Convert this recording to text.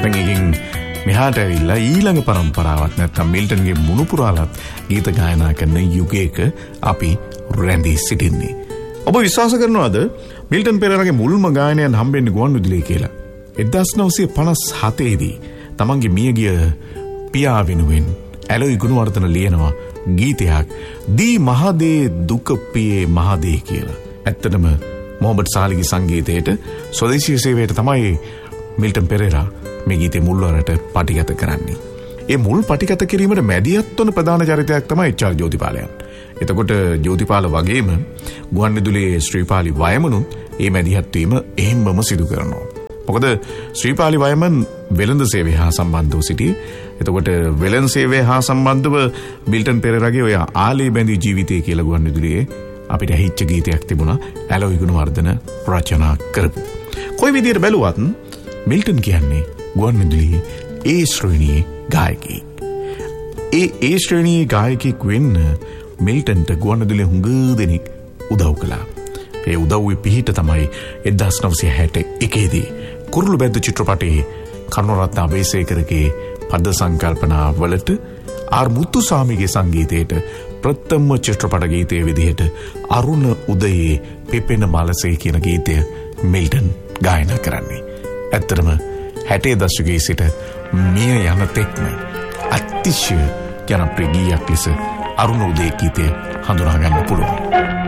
දැන් එකෙන් මෙහාට ඇවිල්ලා ඊළඟ පරම්පරාවත් නැත්තම් මිල්ටන්ගේ මුණුපුරාලත් ගීත ගායනා කරන යුගයක අපි රැඳී සිටින්නේ. ඔබ විශ්වාස කරනවද මිල්ටන් පෙරේරාගේ මුල්ම ගායනයන් හම්බෙන්නේ ගුවන්විදුලියේ කියලා? 1957 දී තමන්ගේ මියගිය පියා වෙනුවෙන් ඇලොයි ගුණවර්ධන ලියනවා ගීතයක් දී මහදේ දුක පියේ මහදේ කියලා. ඇත්තටම මොහොමඩ් සාලිගේ සංගීතයට ස්වදේශීය සේවයට තමයි මිල්ටන් පෙරේරා මේ ගීතේ මුල්වරට පටිගත කරන්නේ. ඒ මුල් පටිගත කිරීමට මැදිහත් වන ප්‍රධාන චරිතයක් තමයි එච්.ආර්. ජෝතිපාලයන්. එතකොට ජෝතිපාල වගේම ගුවන්විදුලියේ ශ්‍රීපාලි වයමනුත් මේ මැදිහත් වීම එහෙම්මම සිදු කරනවා. මොකද ශ්‍රීපාලි වයමන් වෙළඳ සේවය හා සම්බන්ධව සිටියේ. එතකොට වෙළඳ සේවය හා සම්බන්ධව මිල්ටන් පෙරේරාගේ ඔය ආලේ බැඳි ජීවිතය කියලා ගුවන්විදුලියේ අපිට ඇහිච්ච ගීතයක් තිබුණා ඇලොයි ගුණවර්ධන රචනා කරපු. කොයි විදිහට බැලුවත් මිල්ටන් කියන්නේ ගුවන්විදුලියේ ඒ ශ්‍රේණියේ ගායකයෙක්. ඒ ශ්‍රේණියේ ගායකයෙක් වෙන්න මිල්ටන්ට ගුවන්විදුලියේ හුඟ දෙනෙක් උදව් කළා. ඒ උදව්වේ පිහිට තමයි 1961 දී කුරුළු බැද්ද චිත්‍රපටයේ කරුණරත්න අබේසේකරගේ පද සංකල්පනා වලට ආර් මුත්තුසාමිගේ සංගීතයට ප්‍රථම චිත්‍රපට ගීතයේ විදිහට අරුණ උදයේ පෙපෙන මලසේ කියන ගීතය මිල්ටන් ගායනා කරන්නේ. ඇත්තටම 60 දශකයේ සිට මිය යන තෙක්ම අතිශය ජනප්‍රිය ගීයක් ලෙස අරුණ උදේ ගීතය හඳුනා ගන්න පුළුවන්.